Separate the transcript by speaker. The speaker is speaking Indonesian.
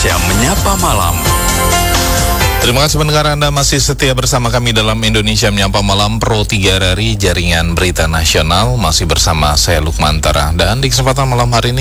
Speaker 1: Indonesia Menyapa Malam.
Speaker 2: Terima kasih pendengar Anda masih setia bersama kami dalam Indonesia Menyapa Malam Pro 3 dari Jaringan Berita Nasional. Masih bersama saya Lukman Tara. Dan di kesempatan malam hari ini